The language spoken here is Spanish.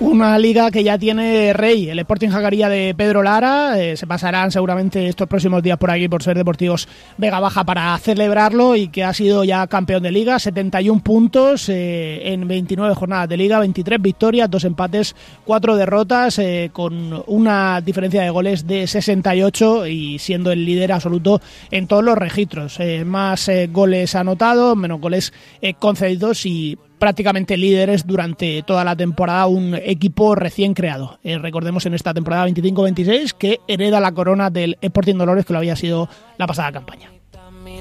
Una liga que ya tiene rey, el Sporting Jacaría de Pedro Lara. Se pasarán seguramente estos próximos días por aquí, por Ser Deportivos Vega Baja, para celebrarlo, y que ha sido ya campeón de liga. 71 puntos en 29 jornadas de liga, 23 victorias, 2 empates, 4 derrotas, con una diferencia de goles de 68 y siendo el líder absoluto en todos los registros. Más goles anotados, menos goles concedidos, y prácticamente líderes durante toda la temporada, un equipo recién creado. Recordemos, en esta temporada 25-26, que hereda la corona del Sporting Dolores, que lo había sido la pasada campaña.